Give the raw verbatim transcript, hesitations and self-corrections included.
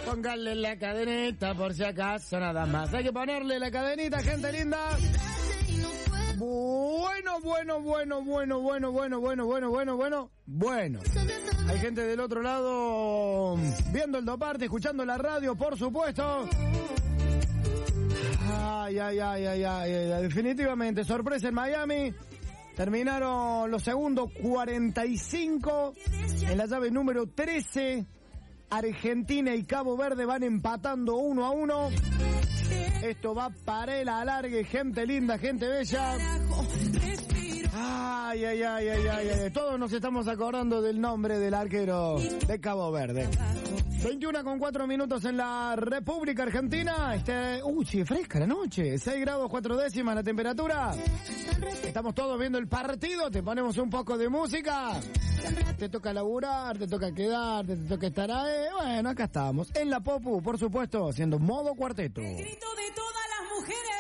Pónganle la cadenita por si acaso nada más. Hay que ponerle la cadenita, gente linda. Bueno, bueno, bueno, bueno, bueno, bueno, bueno, bueno, bueno, bueno, bueno. Hay gente del otro lado viendo el Doparte, escuchando la radio, por supuesto. Ay, ay, ay, ay, ay, ay, definitivamente, sorpresa en Miami. Terminaron los segundos cuarenta y cinco en la llave número trece. Argentina y Cabo Verde van empatando uno a uno. Esto va para el alargue, gente linda, gente bella. Ay, ay, ay, ay, ay, ay. Todos nos estamos acordando del nombre del arquero de Cabo Verde. veintiuno con cuatro minutos en la República Argentina. Este, uy, sí, fresca la noche. seis grados cuatro décimas la temperatura. Estamos todos viendo el partido. Te ponemos un poco de música. Te toca laburar, te toca quedarte, te toca estar ahí. Bueno, acá estamos. En la Popu, por supuesto, haciendo modo cuarteto. El grito de todas las mujeres.